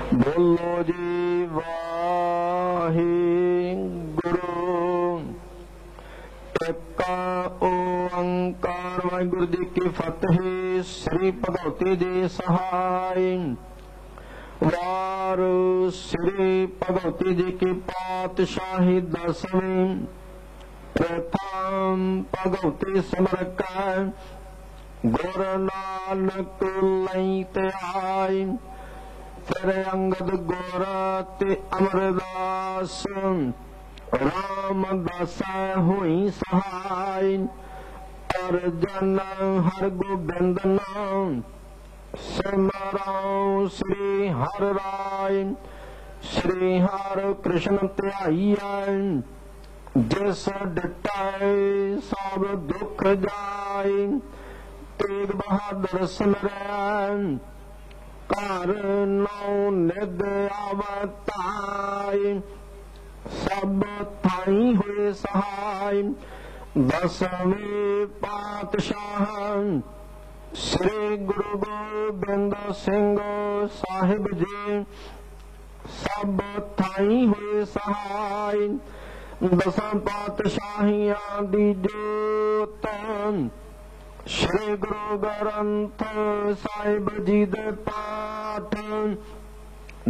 बोलो जी वाहिगुरु। एक ओंकार वाहिगुरु जी की फतेह। श्री भगवती जी सहाय। वार श्री भगवती जी की पातशाही दसवीं। प्रथम भगवती समरक गुर नानक लई ते आय। फिर अंगद गुर ते अमरदास रामदास हुई सहाय। अर्जन हर गोबिंद नाम सिमराओ श्री हर राय। श्री हर कृष्ण ध्याइया जिस डिटाए सब दुख जाय। तेग बहादुर सिमरन कर नौ निध अवताय। सब थाई हुए सहाय। दसवें पातशाह श्री गुरु गोबिंद सिंह साहिब जी सब थाई हुए सहाय। दसां पातशाहियां दी जोत श्री गुरु ग्रंथ साहिब जी दे पाठ।